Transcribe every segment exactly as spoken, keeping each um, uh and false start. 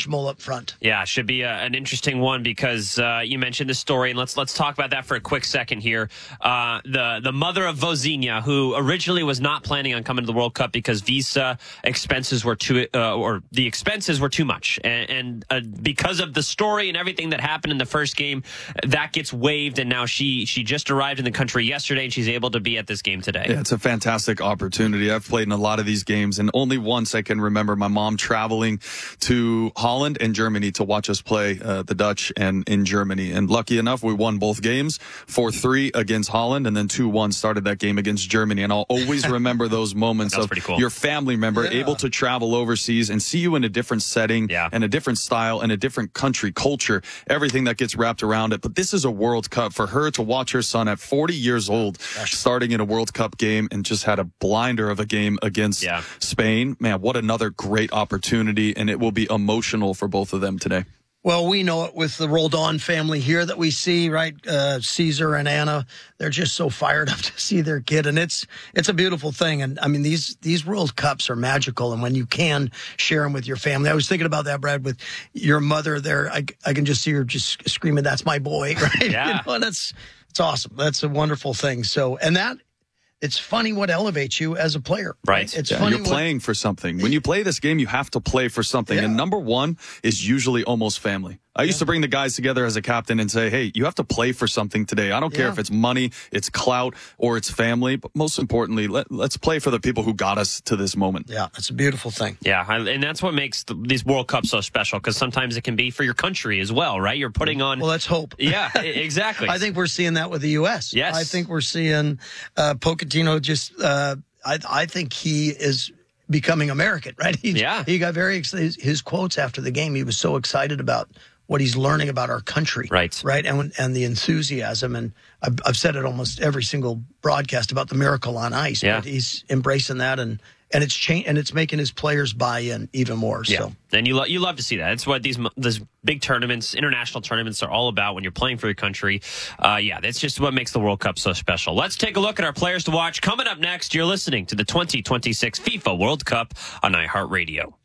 Mole up front. Yeah, should be a, an interesting one because uh, you mentioned the story, and let's let's talk about that for a quick second here. Uh, the the mother of Vozinha, who originally was not planning on coming to the World Cup because visa expenses were too, uh, or the expenses were too much, and, and uh, because of the story and everything that happened in the first game, that gets waived, and now she she just arrived in the country yesterday, and she's able to be at this game today. Yeah, it's a fantastic opportunity. I've played in a lot of these games, and only once I can remember my mom traveling to Holland and Germany to watch us play uh, the Dutch and in Germany. And lucky enough, we won both games, four three against Holland, and then two one started that game against Germany. And I'll always remember those moments of cool. your family member yeah. able to travel overseas and see you in a different setting yeah. and a different style and a different country, culture, everything that gets wrapped around it. But this is a World Cup. For her to watch her son at forty years old starting in a World Cup game and just had a blinder of a game against yeah. Spain, man, what another great opportunity. And it will be emotional for both of them today. Well, we know it with the Roldan family here that we see, right? Uh, Caesar and Anna, they're just so fired up to see their kid. And it's it's a beautiful thing. And, I mean, these these World Cups are magical. And when you can share them with your family. I was thinking about that, Brad, with your mother there. I, I can just see her just screaming, "That's my boy," right? Yeah. You know, and that's, it's awesome. That's a wonderful thing. So, and that, it's funny what elevates you as a player. Right. It's yeah, funny you're what, playing for something. When you play this game, you have to play for something. Yeah. And number one is usually almost family. I used to bring the guys together as a captain and say, hey, you have to play for something today. I don't care Yeah. if it's money, it's clout, or it's family. But most importantly, let, let's play for the people who got us to this moment. Yeah, it's a beautiful thing. Yeah, and that's what makes the, these World Cups so special, because sometimes it can be for your country as well, right? You're putting on... Well, let's hope. Yeah, exactly. I think we're seeing that with the U S. Yes. I think we're seeing uh, Pochettino just... Uh, I, I think he is... becoming American, right? He, yeah. He got very excited. His quotes after the game, he was so excited about what he's learning about our country. Right. Right. And and the enthusiasm. And I've, I've said it almost every single broadcast about the miracle on ice. Yeah. But he's embracing that, and and it's cha- and it's making his players buy in even more. Yeah. So. And you, lo- you love to see that. It's what these these big tournaments, international tournaments, are all about when you're playing for your country. Uh, yeah, that's just what makes the World Cup so special. Let's take a look at our players to watch. Coming up next, you're listening to the twenty twenty-six FIFA World Cup on iHeartRadio.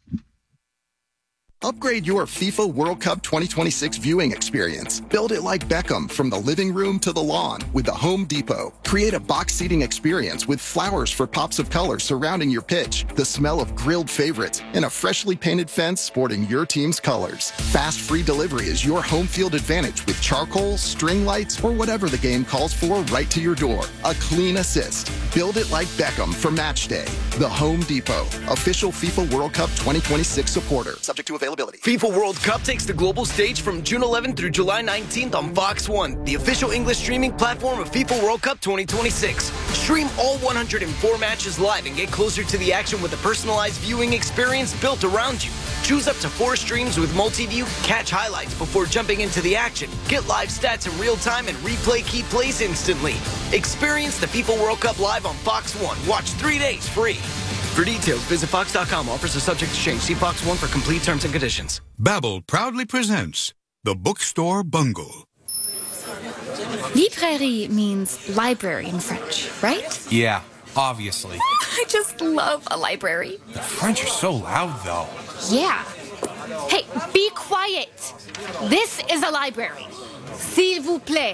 Upgrade your FIFA World Cup twenty twenty-six viewing experience. Build it like Beckham from the living room to the lawn with the Home Depot. Create a box seating experience with flowers for pops of color surrounding your pitch, the smell of grilled favorites, and a freshly painted fence sporting your team's colors. Fast free delivery is your home field advantage with charcoal, string lights, or whatever the game calls for right to your door. A clean assist. Build it like Beckham for match day. The Home Depot, official FIFA World Cup twenty twenty-six supporter. Subject to availability. FIFA World Cup takes the global stage from June eleventh through July nineteenth on Fox one, the official English streaming platform of FIFA World Cup twenty twenty-six. Stream all one hundred four matches live and get closer to the action with a personalized viewing experience built around you. Choose up to four streams with multi-view, catch highlights before jumping into the action, get live stats in real time, and replay key plays instantly. Experience the FIFA World Cup live on Fox one. Watch three days free. For details, visit fox dot com. Offers are subject to change. See Fox one for complete terms and conditions. Babbel proudly presents The Bookstore Bungle. Librairie means library in French, right? Yeah, obviously. I just love a library. The French are so loud, though. Yeah. Hey, be quiet. This is a library. S'il vous plaît.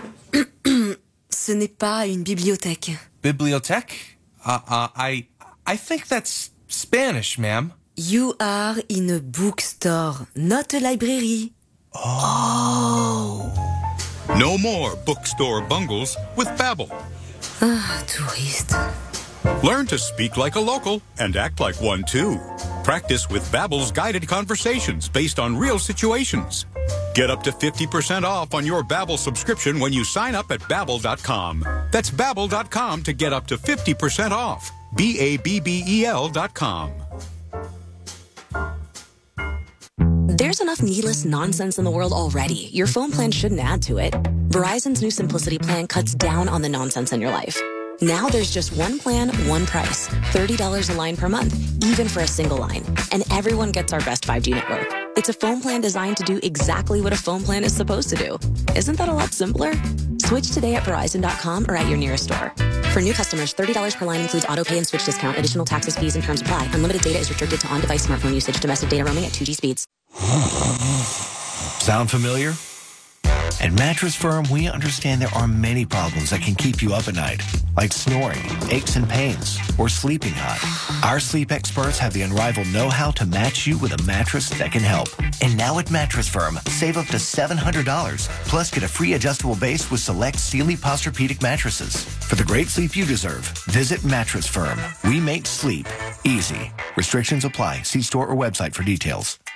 Ce n'est pas une bibliothèque. Bibliothèque? Uh, uh, I, I think that's Spanish, ma'am. You are in a bookstore, not a library. Oh. No more bookstore bungles with Babbel. Ah, touriste. Learn to speak like a local and act like one too. Practice with Babbel's guided conversations based on real situations. Get up to fifty percent off on your Babbel subscription when you sign up at Babbel dot com. That's Babbel dot com to get up to fifty percent off. B A B B E L dot com. There's enough needless nonsense in the world already. Your phone plan shouldn't add to it. Verizon's new Simplicity plan cuts down on the nonsense in your life. Now there's just one plan, one price. thirty dollars a line per month, even for a single line. And everyone gets our best five G network. It's a phone plan designed to do exactly what a phone plan is supposed to do. Isn't that a lot simpler? Switch today at Verizon dot com or at your nearest store. For new customers, thirty dollars per line includes auto pay and switch discount. Additional taxes, fees, and terms apply. Unlimited data is restricted to on-device smartphone usage. Domestic data roaming at two G speeds. Sound familiar? At Mattress Firm, we understand there are many problems that can keep you up at night, like snoring, aches and pains, or sleeping hot. Our sleep experts have the unrivaled know-how to match you with a mattress that can help. And now at Mattress Firm, save up to seven hundred dollars, plus get a free adjustable base with select Sealy Posturepedic mattresses. For the great sleep you deserve, visit Mattress Firm. We make sleep easy. Restrictions apply. See store or website for details.